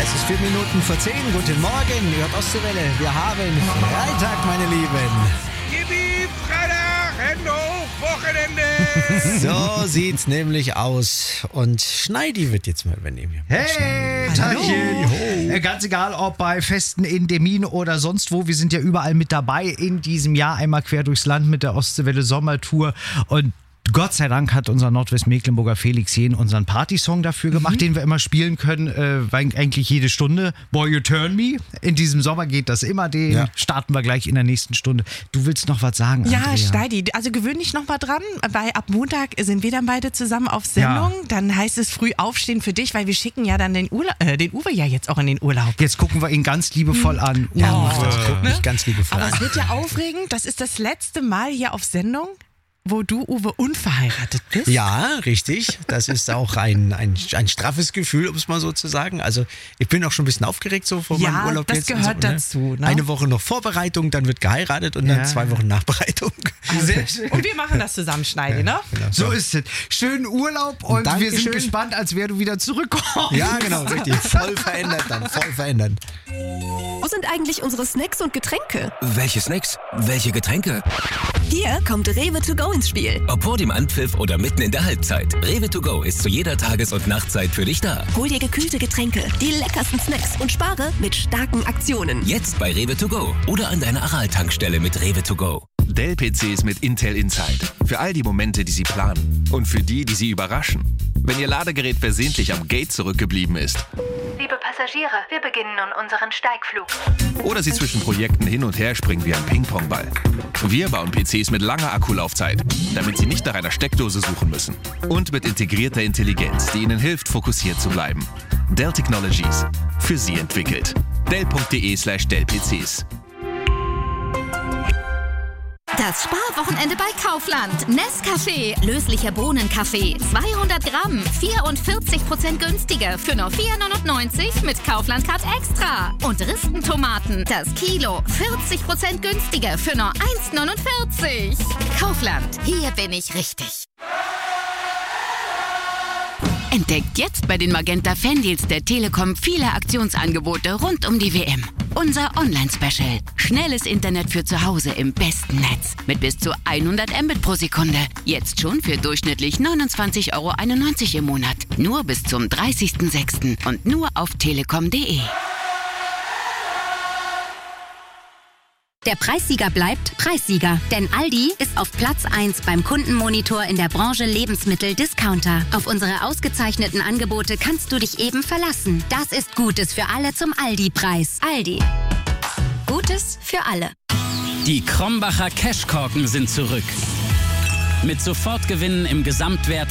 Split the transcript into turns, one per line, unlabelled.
Es ist 4 Minuten vor 10. Guten Morgen, ihr hört Ostseewelle. Wir haben Freitag, meine Lieben.
Yippie, Freitag, Hände hoch, Wochenende.
So sieht's nämlich aus. Und Schneidi wird jetzt mal übernehmen.
Hey, Tagchen. Ganz egal, ob bei festen Endemin oder sonst wo. Wir sind ja überall mit dabei in diesem Jahr. Einmal quer durchs Land mit der Ostseewelle Sommertour. Und Gott sei Dank hat unser Nordwestmecklenburger Felix Jähn unseren Partysong dafür gemacht, den wir immer spielen können, eigentlich jede Stunde. Boy, You Turn Me. In diesem Sommer geht das immer. Den starten wir gleich in der nächsten Stunde. Du willst noch was sagen,
Ja,
Andrea?
Schneidi, also gewöhn dich noch mal dran, weil ab Montag sind wir dann beide zusammen auf Sendung.
Ja.
Dann heißt es früh aufstehen für dich, weil wir schicken ja dann den Uwe ja jetzt auch in den Urlaub.
Jetzt gucken wir ihn ganz liebevoll an.
Guck mich ganz liebevoll
Aber
an.
es wird ja aufregend. Das ist das letzte Mal hier auf Sendung, wo du, Uwe, unverheiratet bist.
Ja, richtig. Das ist auch ein straffes Gefühl, um es mal so zu sagen. Also ich bin auch schon ein bisschen aufgeregt so vor meinem Urlaub
das
jetzt.
gehört
und so,
dazu. Ne?
Eine Woche noch Vorbereitung, dann wird geheiratet und dann 2 Wochen Nachbereitung.
Sehr schön.
Und wir machen das zusammen, Schneidi, ne?
Genau.
So ist es. Schönen Urlaub und wir sind
Dankeschön.
gespannt, als wer du wieder zurückkommst.
Ja, genau, richtig. Voll verändert dann, voll verändert.
Wo sind eigentlich unsere Snacks und Getränke?
Welche Snacks? Welche Getränke?
Hier kommt Rewe to go ins Spiel.
Ob vor dem Anpfiff oder mitten in der Halbzeit. Rewe to go ist zu jeder Tages- und Nachtzeit für dich da.
Hol dir gekühlte Getränke, die leckersten Snacks und spare mit starken Aktionen.
Jetzt bei Rewe to go oder an deiner Aral-Tankstelle mit Rewe to go.
Dell-PCs mit Intel Inside. Für all die Momente, die Sie planen. Und für die, die Sie überraschen. Wenn Ihr Ladegerät versehentlich am Gate zurückgeblieben ist.
Liebe Passagiere, wir beginnen nun unseren Steigflug.
Oder Sie zwischen Projekten hin und her springen wie ein Ping-Pong-Ball. Wir bauen PCs mit langer Akkulaufzeit, damit Sie nicht nach einer Steckdose suchen müssen. Und mit integrierter Intelligenz, die Ihnen hilft, fokussiert zu bleiben. Dell Technologies. Für Sie entwickelt. Dell.de/Dell-PCs.
Das Sparwochenende bei Kaufland. Nescafé, löslicher Bohnenkaffee, 200 Gramm, 44% günstiger für nur 4,99 mit Kaufland Card Extra. Und Ristentomaten, das Kilo, 40% günstiger für nur 1,49. Kaufland, hier bin ich richtig. Entdeckt jetzt bei den Magenta Fandeals der Telekom viele Aktionsangebote rund um die WM. Unser Online-Special. Schnelles Internet für zu Hause im besten Netz. Mit bis zu 100 Mbit pro Sekunde. Jetzt schon für durchschnittlich 29,91 € im Monat. Nur bis zum 30.06. und nur auf telekom.de.
Der Preissieger bleibt Preissieger, denn Aldi ist auf Platz 1 beim Kundenmonitor in der Branche Lebensmittel-Discounter. Auf unsere ausgezeichneten Angebote kannst du dich eben verlassen. Das ist Gutes für alle zum Aldi-Preis. Aldi. Gutes für alle.
Die Krombacher Cashkorken sind zurück. Mit Sofortgewinnen im Gesamtwert